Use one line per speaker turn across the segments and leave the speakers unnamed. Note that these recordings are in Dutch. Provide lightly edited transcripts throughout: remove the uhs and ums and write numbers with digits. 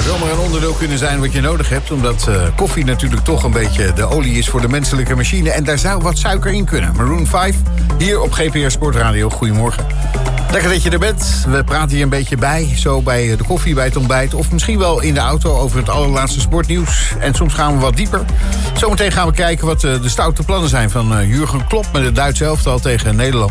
zomaar een onderdeel kunnen zijn wat je nodig hebt. Omdat koffie natuurlijk toch een beetje de olie is voor de menselijke machine. En daar zou wat suiker in kunnen. Maroon 5, hier op GPR Sportradio. Goedemorgen. Lekker dat je er bent. We praten hier een beetje bij. Zo bij de koffie, bij het ontbijt. Of misschien wel in de auto over het allerlaatste sportnieuws. En soms gaan we wat dieper. Zometeen gaan we kijken wat de stoute plannen zijn van Jurgen Klopp met het Duitse elftal tegen Nederland.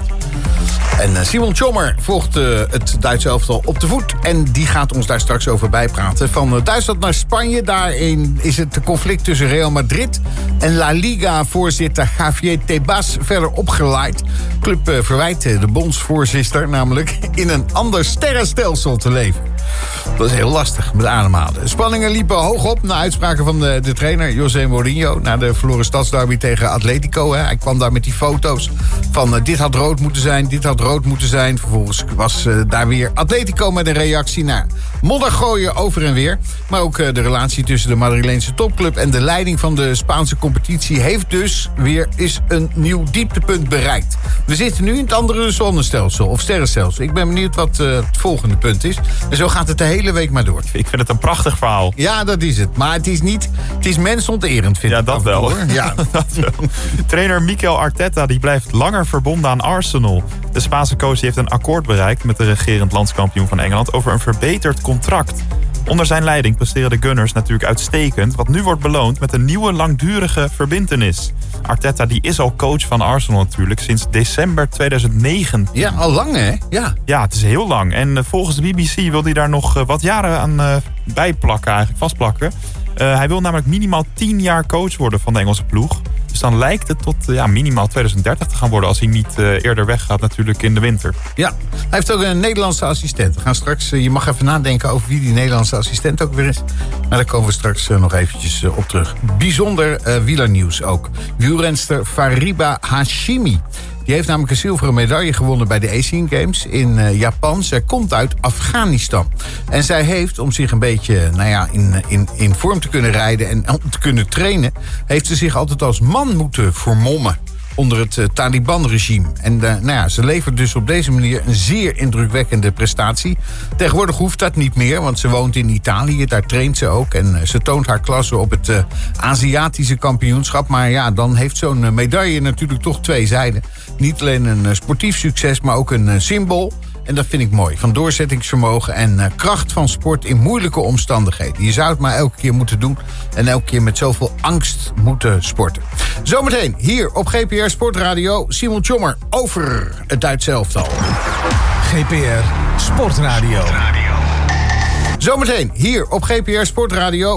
En Simon Tjommer volgt het Duitse elftal op de voet. En die gaat ons daar straks over bijpraten. Van Duitsland naar Spanje. Daarin is het conflict tussen Real Madrid en La Liga-voorzitter Javier Tebas verder opgeleid. De club verwijt de bondsvoorzitter namelijk in een ander sterrenstelsel te leven. Dat is heel lastig met ademhalen. De spanningen liepen hoog op na uitspraken van de trainer José Mourinho na de verloren stadsderby tegen Atletico. Hij kwam daar met die foto's van dit had rood moeten zijn, dit had rood moeten zijn. Vervolgens was daar weer Atletico met een reactie naar modder gooien over en weer. Maar ook de relatie tussen de Madrileense topclub en de leiding van de Spaanse competitie heeft dus weer eens een nieuw dieptepunt bereikt. We zitten nu in het andere zonnestelsel of sterrenstelsel. Ik ben benieuwd wat het volgende punt is. En zo gaat het de hele week maar door.
Ik vind het een prachtig verhaal.
Ja, dat is het. Maar het is mensonterend, vind ik.
Ja, dat wel.
Hoor. Ja.
Dat wel. Trainer Mikel Arteta die blijft langer verbonden aan Arsenal. De Spaanse coach heeft een akkoord bereikt met de regerend landskampioen van Engeland over een verbeterd contract. Onder zijn leiding presteren de Gunners natuurlijk uitstekend, wat nu wordt beloond met een nieuwe langdurige verbintenis. Arteta die is al coach van Arsenal natuurlijk sinds december 2009.
Ja, al lang hè?
Ja, het is heel lang. En volgens de BBC wil hij daar nog wat jaren aan bijplakken, eigenlijk vastplakken. Hij wil namelijk minimaal 10 jaar coach worden van de Engelse ploeg. Dus dan lijkt het tot minimaal 2030 te gaan worden als hij niet eerder weggaat natuurlijk in de winter.
Ja, hij heeft ook een Nederlandse assistent. We gaan straks, je mag even nadenken over wie die Nederlandse assistent ook weer is. Maar daar komen we straks nog eventjes op terug. Bijzonder wielernieuws ook. Wielrenster Fariba Hashimi. Die heeft namelijk een zilveren medaille gewonnen bij de Asian Games in Japan. Zij komt uit Afghanistan. En zij heeft, om zich een beetje in vorm te kunnen rijden en om te kunnen trainen, heeft ze zich altijd als man moeten vermommen onder het Taliban-regime. En ze levert dus op deze manier een zeer indrukwekkende prestatie. Tegenwoordig hoeft dat niet meer, want ze woont in Italië. Daar traint ze ook en ze toont haar klasse op het Aziatische kampioenschap. Maar ja, dan heeft zo'n medaille natuurlijk toch twee zijden. Niet alleen een sportief succes, maar ook een symbool. En dat vind ik mooi. Van doorzettingsvermogen en kracht van sport in moeilijke omstandigheden. Je zou het maar elke keer moeten doen. En elke keer met zoveel angst moeten sporten. Zometeen hier op GPR Sportradio. Simon Tjommer over het Duitse elftal.
GPR Sportradio.
Zometeen hier op GPR Sportradio.